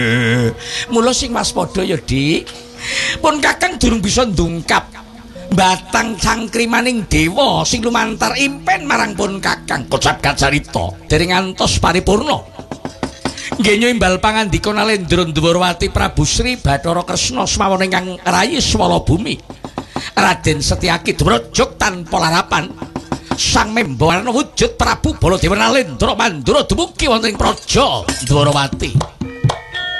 Mula sing waspada ya, Dik. Pun Kakang durung bisa ndungkap batang cangkrimaning dewa sing lumantar impen marang pun Kakang. Kocap kacarita dereng ngantos paripurna. Nggih imbal pangandika Nalendra Dwarawati Prabu Sri Bathara Kresna semawon ingkang rayi swala bumi. Raden Setyaki dumrujug tanpa larapan. Sang membawana wujud Prabu Baladewa Nalendra Mandura dumugi wonten ing Praja Dwarawati.